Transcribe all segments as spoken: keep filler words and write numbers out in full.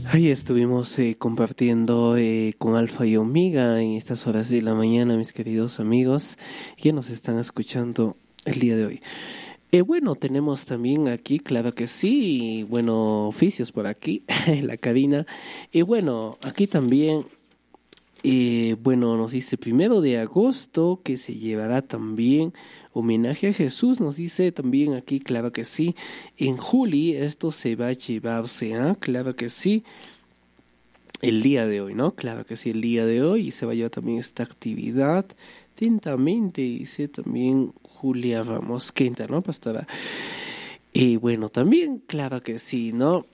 Ahí estuvimos eh, compartiendo eh, con Alfa y Omega en estas horas de la mañana, mis queridos amigos que nos están escuchando el día de hoy. Eh, bueno, tenemos también aquí, claro que sí, bueno, oficios por aquí en la cabina. Y eh, bueno, aquí también, eh, bueno, nos dice primero de agosto que se llevará también homenaje a Jesús, nos dice también aquí, claro que sí. En julio esto se va a llevarse, ¿ah? Claro que sí. El día de hoy, ¿no? Claro que sí, el día de hoy. Y se va a llevar también esta actividad. Atentamente, dice también Julia Ramos Quinta, ¿no, pastora? Y bueno, también, claro que sí, ¿no?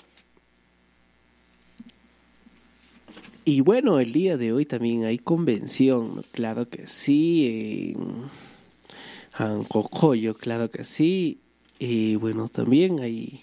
Y bueno, el día de hoy también hay convención, ¿no? Claro que sí, en Ancocoyo, claro que sí. Y bueno, también hay,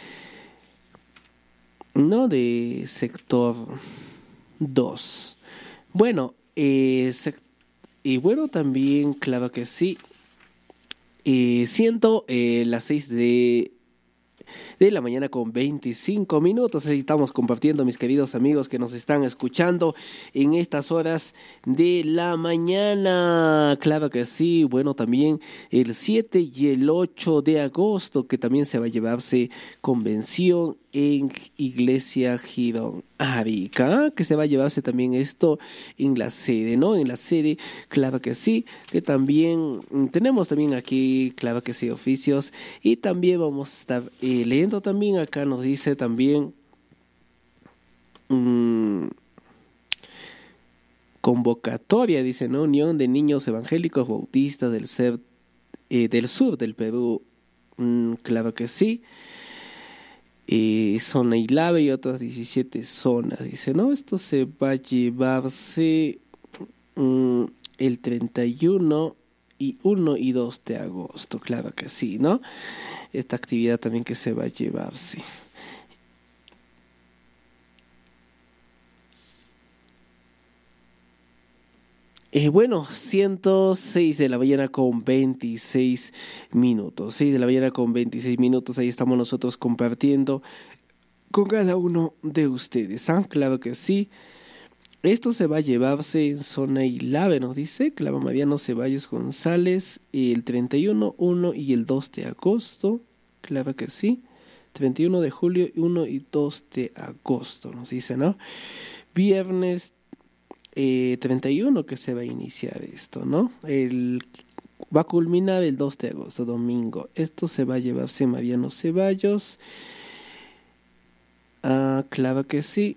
¿no? De sector dos. Bueno, eh, sec- y bueno, también, claro que sí. Eh, siento eh, las seis de de la mañana con veinticinco minutos. Ahí estamos compartiendo, mis queridos amigos que nos están escuchando en estas horas de la mañana. Claro que sí. Bueno, también el siete y el ocho de agosto, que también se va a llevarse convención en Iglesia Girón Arica, que se va a llevarse también esto en la sede, ¿no? En la sede, claro que sí, que también tenemos también aquí, claro que sí, oficios, y también vamos a estar eh, leyendo también acá, nos dice también mmm, convocatoria, dice, ¿no? Unión de Niños Evangélicos Bautistas del, ser, eh, del sur del Perú, mm, claro que sí. Eh, zona Ilave y otras diecisiete zonas, dice, ¿no? Esto se va a llevarse mm, el treinta y uno y uno y dos de agosto, claro que sí, ¿no? Esta actividad también que se va a llevarse. Eh, bueno, ciento seis de la mañana con veintiséis minutos, seis de la mañana con veintiséis minutos, ahí estamos nosotros compartiendo con cada uno de ustedes, ¿ah? Claro que sí. Esto se va a llevarse en zona Ilave, nos dice Clava Mariano Ceballos González, el treinta y uno, uno y el dos de agosto, claro que sí. treinta y uno de julio, uno y dos de agosto, nos dice, ¿no? Viernes eh, treinta y uno que se va a iniciar esto, ¿no? El, va a culminar el dos de agosto, domingo. Esto se va a llevarse Mariano Ceballos. Ah, claro que sí.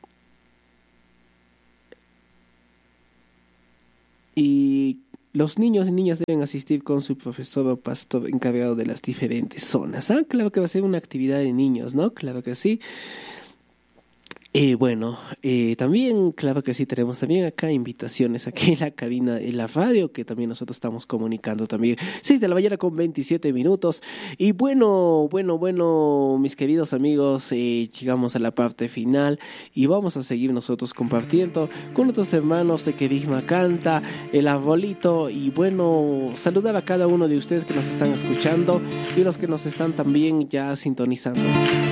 Y los niños y niñas deben asistir con su profesor o pastor encargado de las diferentes zonas. Ah, claro que va a ser una actividad de niños, ¿no? Claro que sí. Eh, bueno, eh, también, claro que sí, tenemos también acá invitaciones aquí en la cabina, en la radio, que también nosotros estamos comunicando también. seis de la mañana con veintisiete minutos. Y bueno, bueno, bueno, mis queridos amigos, eh, llegamos a la parte final y vamos a seguir nosotros compartiendo con nuestros hermanos de Querigma Canta, el arbolito, y bueno, saludar a cada uno de ustedes que nos están escuchando y los que nos están también ya sintonizando.